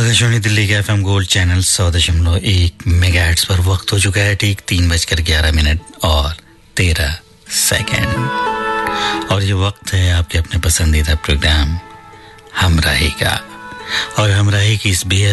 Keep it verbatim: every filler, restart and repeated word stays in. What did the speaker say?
आकाशवाणी दिल्ली के FM gold channel सौ दशमलव एक मेगाहर्ट्ज पर वक्त हो चुका है ठीक तीन बजकर ग्यारह मिनट और तेरह सेकंड और ये वक्त है आपके अपने पसंदीदा प्रोग्राम हमराही का। और हमराही की इस बेहद